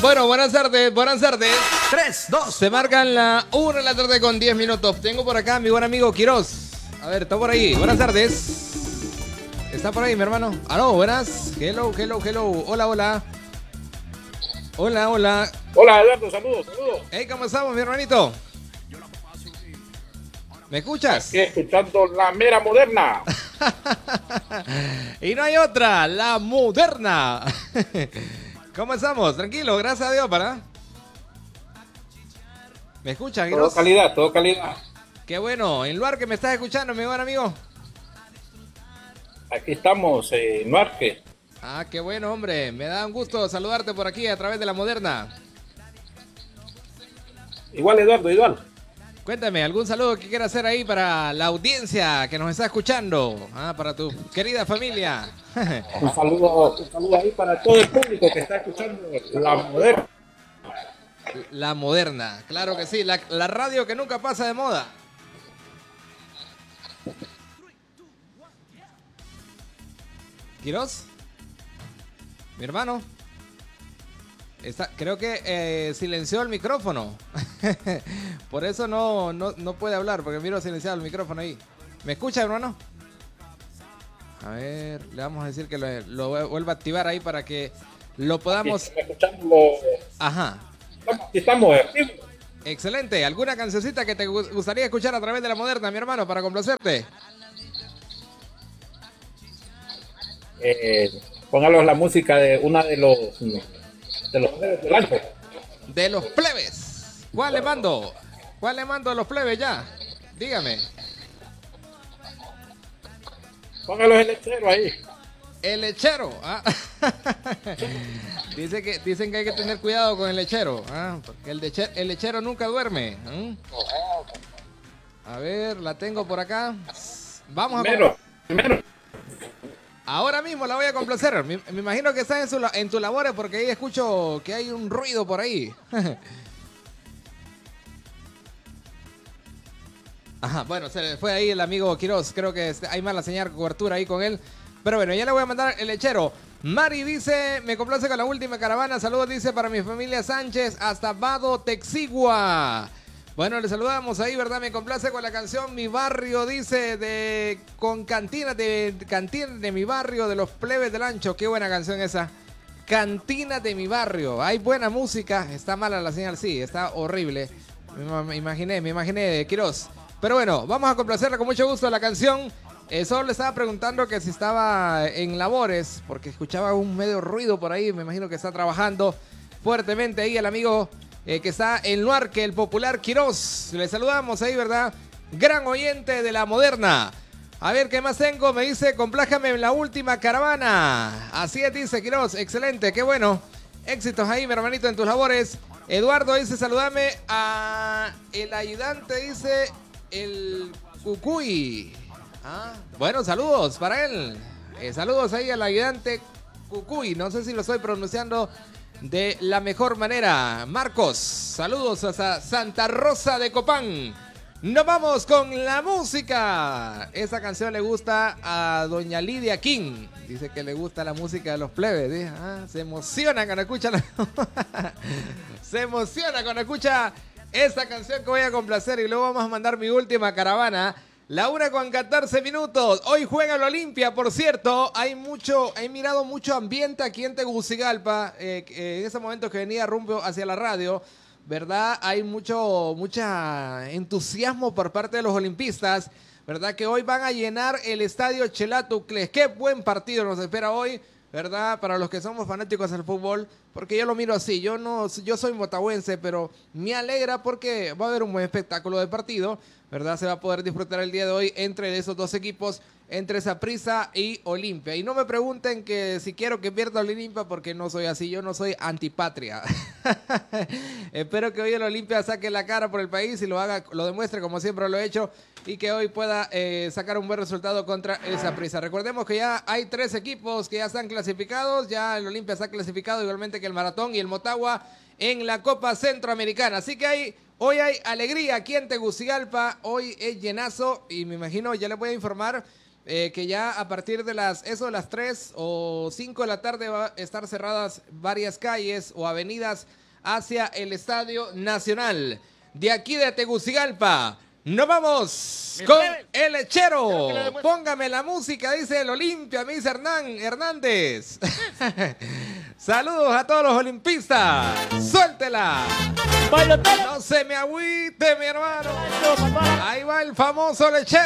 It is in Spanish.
Bueno, buenas tardes, buenas tardes. 3, 2. Se marcan la 1 de la tarde con 10 minutos. Tengo por acá a mi buen amigo Quiroz. A ver, está por ahí. Buenas tardes. ¿Está por ahí, mi hermano? Aló, buenas. Hello, hello, hello. Hola, hola. Hola, hola. Hola, Eduardo, saludos, saludos. Hey, ¿cómo estamos, mi hermanito? ¿Me escuchas? Aquí escuchando la mera moderna. Y no hay otra, la moderna. ¿Cómo estamos? Tranquilo, gracias a Dios, ¿para? ¿Me escuchas, Todo Quiroz? calidad, todo calidad. Qué bueno. En lugar que me estás escuchando, mi buen amigo. Aquí estamos en Nuarque. Ah, qué bueno, hombre. Me da un gusto saludarte por aquí a través de la moderna. Igual, Eduardo, igual. Cuéntame, ¿algún saludo que quieras hacer ahí para la audiencia que nos está escuchando? Ah, para tu querida familia. Un saludo ahí para todo el público que está escuchando la moderna. La moderna, claro que sí. La radio que nunca pasa de moda. ¿Quiroz? Mi hermano. Creo que silenció el micrófono. Por eso no puede hablar, porque miro silenciado el micrófono ahí. ¿Me escucha, hermano? A ver, le vamos a decir que lo vuelva a activar ahí para que lo podamos... Aquí escuchando. Ajá. Estamos activos. Excelente. ¿Alguna cancioncita que te gustaría escuchar a través de la moderna, mi hermano, para complacerte? Póngalos la música de una de los plebes del ancho. De los plebes. ¿Cuál le mando? ¿Cuál le mando a los plebes ya? Dígame. Póngalos el lechero ahí. El lechero. Ah. Dicen que hay que tener cuidado con el lechero. Ah, porque el lechero nunca duerme. A ver, la tengo por acá. Vamos a... Primero. Ahora mismo la voy a complacer. Me imagino que estás en tus labores porque ahí escucho que hay un ruido por ahí. Ajá, bueno, se le fue ahí el amigo Quiroz. Creo que hay mala señal, cobertura ahí con él. Pero bueno, ya le voy a mandar el lechero. Mari dice, me complace con la última caravana. Saludos, dice, para mi familia Sánchez hasta Vado, Texigua. Bueno, le saludamos ahí, ¿verdad? Me complace con la canción Mi Barrio, dice, con Cantina de mi barrio, de los plebes del ancho. Qué buena canción esa. Cantina de mi barrio. Hay buena música. Está mala la señal, sí, está horrible. Me imaginé, Quiroz. Pero bueno, vamos a complacerla con mucho gusto la canción. Solo le estaba preguntando que si estaba en labores, porque escuchaba un medio ruido por ahí. Me imagino que está trabajando fuertemente ahí el amigo que está en Nuarque, el popular Quiroz. Le saludamos ahí, ¿verdad? Gran oyente de la moderna. A ver, ¿qué más tengo? Me dice, complájame en la última caravana. Así es, dice Quiroz. Excelente, qué bueno. Éxitos ahí, mi hermanito, en tus labores. Eduardo dice, saludame a el ayudante, dice, el Cucuy. Ah, bueno, saludos para él. Saludos ahí al ayudante Cucuy. No sé si lo estoy pronunciando de la mejor manera. Marcos, saludos hasta Santa Rosa de Copán. Nos vamos con la música. Esa canción le gusta a doña Lidia King. Dice que le gusta la música de los plebes. Dice, se emociona cuando escucha se emociona cuando escucha esta canción que voy a complacer. Y luego vamos a mandar mi última caravana. La 1:14. Hoy juega el Olimpia, por cierto. He mirado mucho ambiente aquí en Tegucigalpa. En ese momento que venía rumbo hacia la radio, ¿verdad? Hay mucho entusiasmo por parte de los olimpistas, ¿verdad? Que hoy van a llenar el estadio Chelatocles. Qué buen partido nos espera hoy, ¿verdad? Para los que somos fanáticos del fútbol, porque yo lo miro así. Yo soy motahuense, pero me alegra porque va a haber un buen espectáculo de partido, ¿verdad? Se va a poder disfrutar el día de hoy entre esos dos equipos, entre Saprissa y Olimpia. Y no me pregunten que si quiero que pierda el Olimpia, porque no soy así, yo no soy antipatria. Espero que hoy el Olimpia saque la cara por el país y lo demuestre como siempre lo he hecho, y que hoy pueda sacar un buen resultado contra el Saprissa. Recordemos que ya hay 3 equipos que ya están clasificados, ya el Olimpia está clasificado, igualmente que el Maratón y el Motagua en la Copa Centroamericana. Así que hoy hay alegría aquí en Tegucigalpa, hoy es llenazo, y me imagino, ya les voy a informar, que ya a partir de las 3 o 5 de la tarde va a estar cerradas varias calles o avenidas hacia el Estadio Nacional. De aquí de Tegucigalpa, nos vamos con el lechero. Póngame la música, dice el Olimpia, me dice Hernández. Saludos a todos los olimpistas. Suéltela. No se me agüite, mi hermano. Ahí va el famoso lechero.